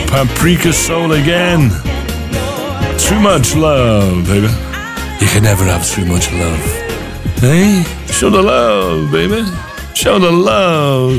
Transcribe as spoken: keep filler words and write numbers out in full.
Paprika Soul again. Too much love, baby. You can never have too much love. Hey? Show the love, baby. Show the love.